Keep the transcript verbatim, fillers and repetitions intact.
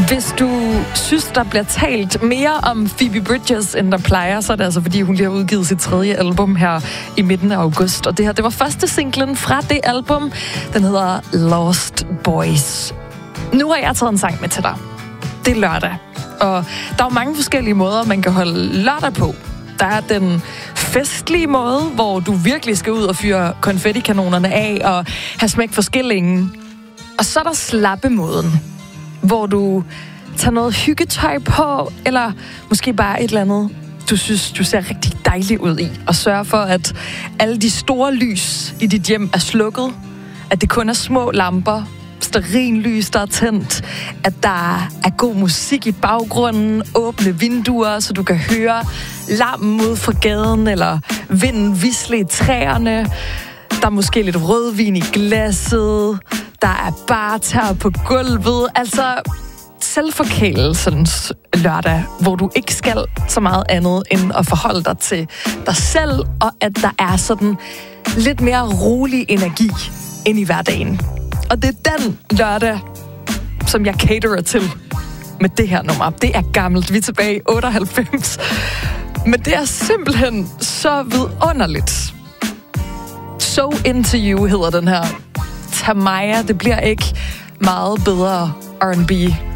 Hvis du synes, der bliver talt mere om Phoebe Bridgers, end der plejer, så er det altså, fordi hun lige har udgivet sit tredje album her i midten af august. Og det her, det var første singlen fra det album. Den hedder Lost Boys. Nu har jeg taget en sang med til dig. Det er lørdag. Og der er jo mange forskellige måder, man kan holde lørdag på. Der er den festlige måde, hvor du virkelig skal ud og fyre konfettikanonerne af og have smæk for skillingen. Og så er der slappemåden, hvor du tager noget hyggetøj på, eller måske bare et eller andet, du synes, du ser rigtig dejlig ud i, og sørger for, at alle de store lys i dit hjem er slukket, at det kun er små lamper, stearinlys, der er tændt, at der er god musik i baggrunden, åbne vinduer, så du kan høre larmen ud fra gaden, eller vinden visle i træerne. Der er måske lidt rødvin i glasset, der er barter på gulvet, altså selvforkælelsens lørdag, hvor du ikke skal så meget andet end at forholde dig til dig selv, og at der er sådan lidt mere rolig energi ind i hverdagen. Og det er den lørdag, som jeg caterer til med det her nummer. Det er gammelt, vi er tilbage i otteoghalvfems. Men det er simpelthen så vidunderligt. So Into You hedder den her. Tamaya, det bliver ikke meget bedre R and B